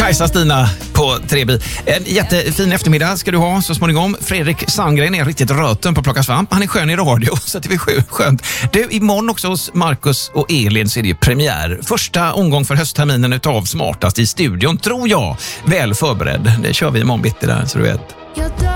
Kajsa-Stina på Trebi. En jättefin eftermiddag ska du ha så småningom. Fredrik Sandgren är riktigt röten på att plocka svamp. Han är skön i radio, så det blir skönt. Du, imorgon också hos Marcus och Elin så är det ju premiär. Första omgång för höstterminen utav Smartast i studion, tror jag. Väl förberedd. Det kör vi imorgon bitti där, så du vet.